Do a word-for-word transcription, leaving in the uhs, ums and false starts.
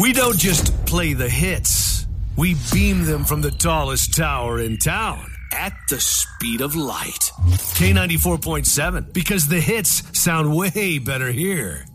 We don't just play the hits. We beam them from the tallest tower in town at the speed of light. K ninety-four point seven, because the hits sound way better here.